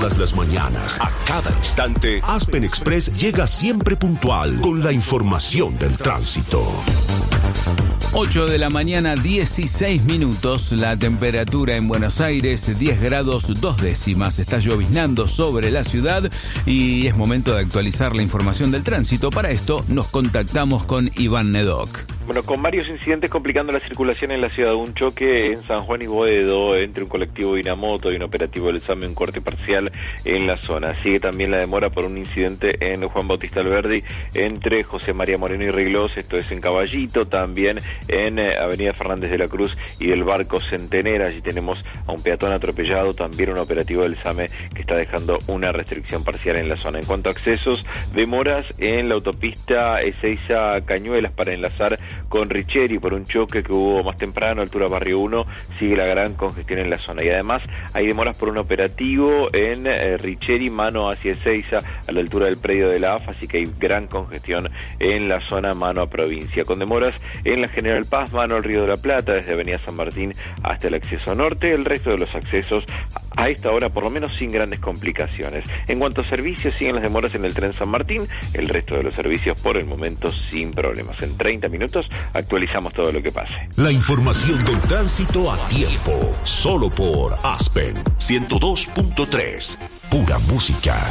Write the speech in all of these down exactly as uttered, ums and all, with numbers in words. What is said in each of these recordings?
Todas las mañanas, a cada instante, Aspen Express llega siempre puntual con la información del tránsito. ocho de la mañana, dieciséis minutos. La temperatura en Buenos Aires, diez grados dos décimas. Está lloviznando sobre la ciudad y es momento de actualizar la información del tránsito. Para esto nos contactamos con Iván Nedoc. Bueno, con varios incidentes complicando la circulación en la ciudad. Un choque en San Juan y Boedo entre un colectivo y una moto y un operativo del SAME, un corte parcial en la zona. Sigue también la demora por un incidente en Juan Bautista Alberdi entre José María Moreno y Riglós, esto es en Caballito, también en eh, Avenida Fernández de la Cruz y del Barco Centenera. Allí tenemos a un peatón atropellado, también un operativo del SAME que está dejando una restricción parcial en la zona. En cuanto a accesos, demoras en la autopista Ezeiza Cañuelas para enlazar con Richeri por un choque que hubo más temprano, altura Barrio uno, sigue la gran congestión en la zona. Y además hay demoras por un operativo en eh, Richeri, mano hacia Ezeiza, a la altura del predio de la A F A, así que hay gran congestión en la zona mano a provincia. Con demoras en la General Paz, mano al Río de la Plata, desde Avenida San Martín hasta el acceso norte. El resto de los accesos a esta hora por lo menos sin grandes complicaciones. En cuanto a servicios, siguen las demoras en el tren San Martín, el resto de los servicios por el momento sin problemas. En treinta minutos actualizamos todo lo que pase. La información del tránsito a tiempo, solo por Aspen ciento dos punto tres, pura música.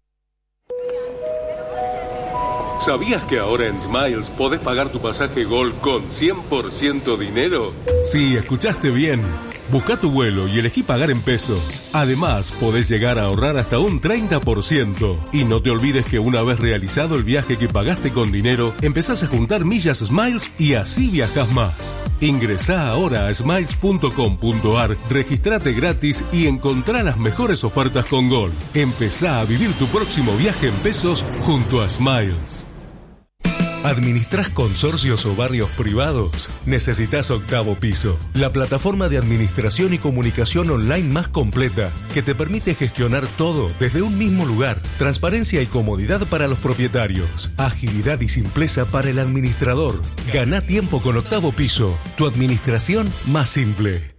¿Sabías que ahora en Smiles podés pagar tu pasaje Gol con cien por ciento dinero? Sí, escuchaste bien. Busca tu vuelo y elegí pagar en pesos. Además, podés llegar a ahorrar hasta un treinta por ciento. Y no te olvides que una vez realizado el viaje que pagaste con dinero, empezás a juntar millas Smiles y así viajás más. Ingresá ahora a smiles punto com punto ar, registrate gratis y encontrá las mejores ofertas con Gol. Empezá a vivir tu próximo viaje en pesos junto a Smiles. ¿Administrás consorcios o barrios privados? Necesitas Octavo Piso, la plataforma de administración y comunicación online más completa que te permite gestionar todo desde un mismo lugar. Transparencia y comodidad para los propietarios. Agilidad y simpleza para el administrador. Ganá tiempo con Octavo Piso, tu administración más simple.